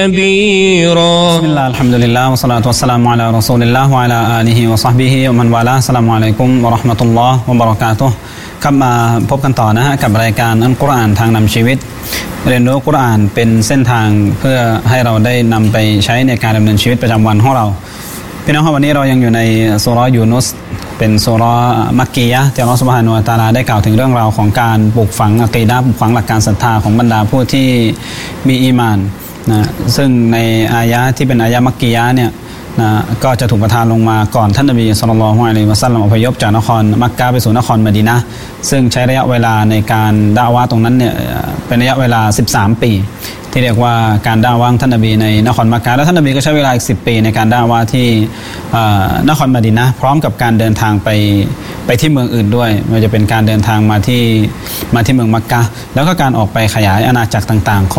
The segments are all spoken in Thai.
كبيرا بسم الله الحمد لله والصلاة والسلام على رسول الله وعلى آله وصحبه ومن والاه السلام عليكم ورحمة الله وبركاته ครับมาพบกันต่อนะฮะกับรายการอัลกุรอานทางนำชีวิตเรียนรู้กุรอานเป็นเส้นทางเพื่อให้เราได้นำไปใช้ในการดำเนินชีวิตประจำวันของเราพี่น้องครับวันนี้เรายังอยู่ในซูเราะห์ยูนุสเป็นซูเราะห์มักกียะห์ที่อัลเลาะห์ซุบฮานะฮูวะตะอาลาได้กล่าวถึงเรื่องราวของการปลูกฝังอะกีดะห์ปลูกฝังหลักการศรัทธาของบรรดาผู้ที่มีอีหม่านนะซึ่งในอายะห์ที่เป็นอายะห์มักกียะห์เนี่ยนะก็จะถูกประทานลงมาก่อนท่านนบีศ็อลลัลลอฮุอะลัยฮิวะซัลลัมอพยพจากนครมักกะฮ์ไปสู่นครมะดีนะห์ซึ่งใช้ระยะเวลาในการดะอ์วะห์ตรงนั้นเนี่ยเป็นระยะเวลา13ปีที่เรียกว่าการดะอ์วะห์ท่านนบีในนครมักกะฮ์แล้วท่านนบีก็ใช้เวลาอีก10ปีในการดะอ์วะห์ที่นครมะดีนะห์พร้อมกับการเดินทางไปที่เมืองอื่นด้วยไม่ว่าจะเป็นการเดินทางมาที่เมืองมักกะฮ์แล้วก็การออกไปขยายอาณาจักรต่างๆ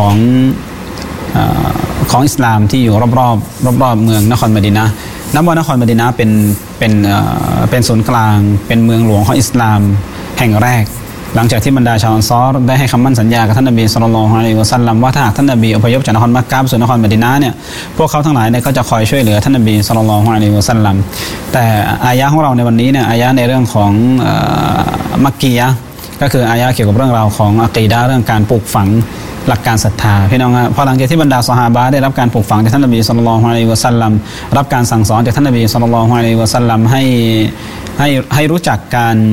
ของอิสลามที่อยู่รอบเมืองนครมะดีนะห์นับว่านครมะดีนะห์เป็นศูนย์กลางเป็นเมืองหลวงของอิสลามแห่งแรกหลังจากที่บรรดาชาวอันซอรได้ให้คำมั่นสัญญากับท่านนบีศ็อลลัลลอฮุอะลัยฮิวะซัลลัมว่าถ้าหากท่านนบีอพยพจากนครมักกะฮ์ไปสู่นครมะดีนะห์เนี่ยพวกเขาทั้งหลายเนี่ยก็จะคอยช่วยเหลือท่านนบีศ็อลลัลลอฮุอะลัยฮิวะซัลลัมแต่อายะห์ของเราในวันนี้เนี่ยอายะห์ในเรื่องของมักกียะห์ก็คืออายะห์เกี่ยวกับเรื่องราวของอะกีดะห์เรื่องการปลูกฝังหลักการศรัทธาพี่น้องพอหลังจากที่บรรดาซอฮาบะห์ได้รับการปลูกฝังจากท่านนบีศ็อลลัลลอฮุอะลัยฮิวะซัลลัมรับการสั่งสอนจากท่านนบีศ็อลลัลลอฮุอะลัยฮิวะซัลลัมให้รู้จัก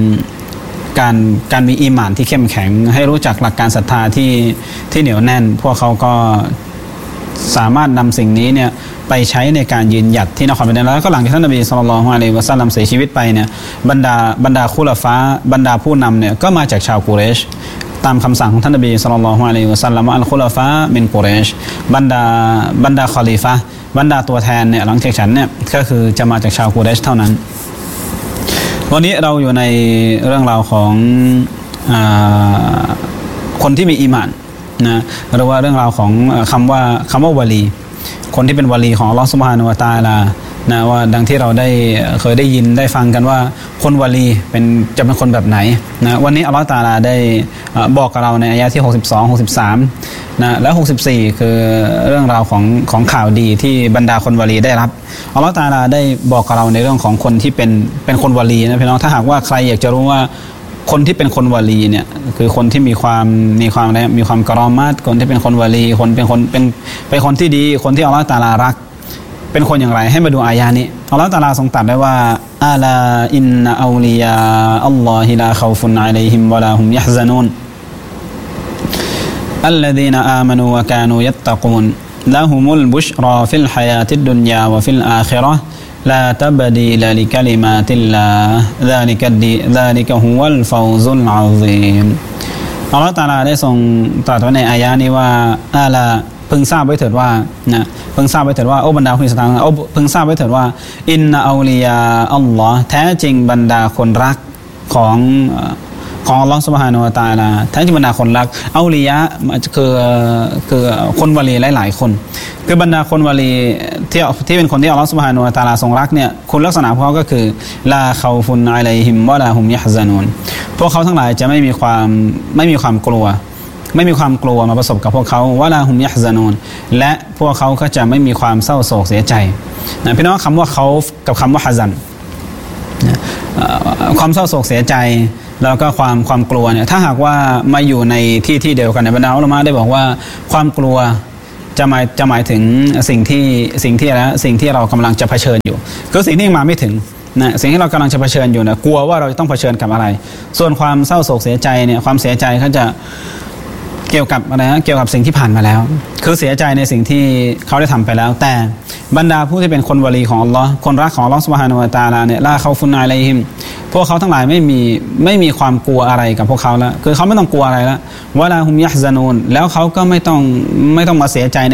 การมีอีหม่านที่เข้มแข็งให้รู้จักหลักการศรัทธาที่เหนียวแน่นพวกเขาก็สามารถนำสิ่งนี้เนี่ยไปใช้ในการยืนหยัดที่นครมะดีนะห์แล้วก็หลังจากท่านนบีศ็อลลัลลอฮุอะลัยฮิวะซัลลัมเสียชีวิตไปเนี่ยบรรดาคุลาฟาบรรดาผู้นำเนี่ยก็มาจากชาวกุเรชตามคำสั่งของท่านนบีศ็อลลัลลอฮุอะลัยฮิวะซัลลัมว่าอัลคุลาฟามินกุเรชบรรดาคอลีฟะห์บรรดาตัวแทนเนี่ยหลังจากฉันเนี่ยก็คือจะมาจากชาวกุเรชเท่านั้นวันนี้เราอยู่ในเรื่องราวของคนที่มีอีหม่านนะหรือว่าเรื่องราวของคำว่าวะลีคนที่เป็นวะลีของอัลเลาะห์ซุบฮานะฮูวะตะอาลานะว่าดังที่เราได้เคยได้ยินได้ฟังกันว่าคนวะลีจะเป็นคนแบบไหนนะวันนี้อัลเลาะห์ตะอาลาได้บอกกับเราในอายะห์ที่62 63นะและ64คือเรื่องราวของข่าวดีที่บรรดาคนวะลีได้รับอัลเลาะห์ตะอาลาได้บอกกับเราในเรื่องของคนที่เป็นคนวะลีนะพี่น้องถ้าหากว่าใครอยากจะรู้ว่าคนที่เป็นคนวะลีเนี่ยคือคนที่มีความกะรอมะตคนที่เป็นคนวะลีเป็นคนที่ดีคนที่อัลเลาะห์ตะอาลารักเป็นคนอย่างไรให้มาดูอายะนี้อัลเลาะห์ตะอาลาทรงตรัสไว้ว่าอะลาอินนะออลิยาอัลลอฮิลาคอฟุนอะลัยฮิมวะลาฮุมยะฮซะนูนอัลลซีนะอามานูวะกานูยัตตะกูนละฮุมุลบุชราฟิลฮะยาติดดุนยาวะฟิลอาคิเราะห์ลาตับดีลลิกะลิมาติลลาฮ์ซาลิกะฮุวัลฟาวซุลอะซีมอัลเลาะห์ตะอาลาได้ทรงตรัสไว้ในอายะนี้ว่าอะลาพึงทราบไว้เถิดว่านะพึงทราบไว้เถิดว่าโอ้บรรดาผู้ศรัทธาพึงทราบไว้เถิดว่าอินนะออลิยาอัลลอฮ์แท้จริงบรรดาคนรักของอัลเลาะห์ซุบฮานะฮูวะตะอาลาแท้จริงบรรดาคนรักออลิยะคือคนวะลีหลายๆคนคือบรรดาคนวะลีที่เป็นคนที่อัลเลาะห์ซุบฮานะฮูวะตะอาลาทรงรักเนี่ยคุณลักษณะของเขาก็คือลาคอฟุนอะลัยฮิมวะลาฮุมยะฮซะนูนพวกเขาทั้งหลายจะไม่มีความกลัวมาประสบกับพวกเขาวะลาฮุมยะฮซะนูนและพวกเขาก็จะไม่มีความเศร้าโศกเสียใจนะพี่น้องคำว่าเขากับคำว่าฮะซันความเศร้าโศกเสียใจแล้วก็ความกลัวเนี่ยถ้าหากว่ามาอยู่ในที่เดียวกันในบรรดาอุลามะได้บอกว่าความกลัวจะหมายถึงสิ่งที่เรากำลังจะเผชิญอยู่คือสิ่งที่ยังมาไม่ถึงนะสิ่งที่เรากำลังจะเผชิญอยู่เนี่ยกลัวว่าเราจะต้องเผชิญกับอะไรส่วนความเศร้าโศกเสียใจเนี่ยความเสียใจเขาจะเกี่ยวกับอะไรนะเกี่ยวกับสิ่งที่ผ่านมาแล้วคือเสียใจในสิ่งที่เขาได้ทำไปแล้วแต่บรรดาผู้ที่เป็นคนวะลีของอัลลอฮ์คนรักของอัลลอฮ์ซุบฮานะฮูวะตะอาลาเนี่ยลาคอฟุนอะลัยฮิมพวกเขาทั้งหลายไม่มีความกลัวอะไรกับพวกเขาแล้วคือเขาไม่ต้องกลัวอะไรแล้ววะลาฮุมยะฮซะนูนแล้วเขาก็ไม่ต้องมาเสียใจ